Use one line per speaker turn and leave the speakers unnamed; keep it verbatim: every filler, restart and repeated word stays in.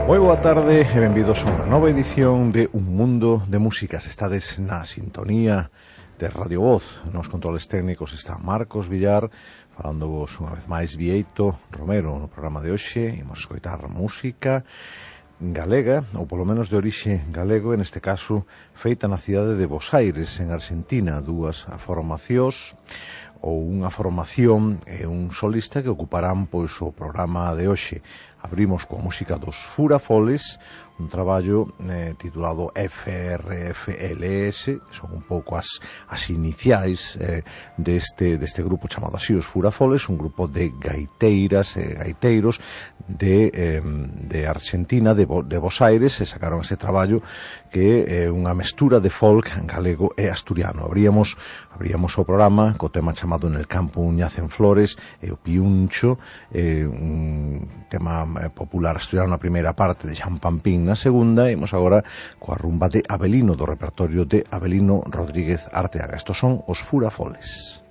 Moi boa tarde e benvidos a unha nova edición de Un Mundo de Músicas. Estades na sintonía de Radio Voz. Nos controles técnicos está Marcos Villar, falándovos unha vez máis Vieito Romero. No programa de hoxe imos escoitar música galega, ou polo menos de orixe galego, en este caso feita na cidade de Bos Aires, en Argentina. Dúas formacións ou unha formación e un solista que ocuparán pois o programa de hoxe. Abrimos coa música dos Furafoles, un traballo eh, titulado F R F L S, que son un pouco as, as iniciais eh, deste, deste grupo chamado así, os Furafoles, un grupo de gaiteiras e eh, gaiteiros de, eh, de Argentina, de, Bo, de Bos Aires, e sacaron ese traballo que é eh, unha mestura de folk galego e asturiano. Abríamos, abríamos o programa co tema chamado En el campo ñacen flores, e o Piuncho, eh, un tema popular asturiano na primeira parte, de Xan Pampín na segunda, e imos agora coa rumba de Avelino, do repertorio de Avelino Rodríguez Arteaga. Estos son os Furafoles.